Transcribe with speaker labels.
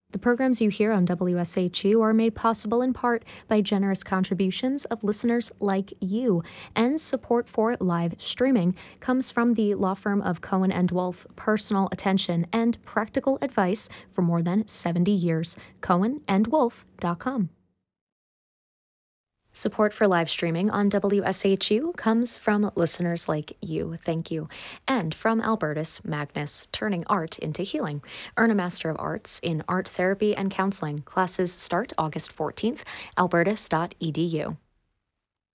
Speaker 1: The programs you hear on WSHU are made possible in part by generous contributions of listeners like you, and support for live streaming comes from the law firm of Cohen & Wolf, personal attention and practical advice for more than 70 years. CohenandWolf.com. Support for live streaming on WSHU comes from listeners like you. Thank you. And from Albertus Magnus, turning art into healing. Earn a Master of Arts in Art Therapy and Counseling. Classes start August 14th. Albertus.edu.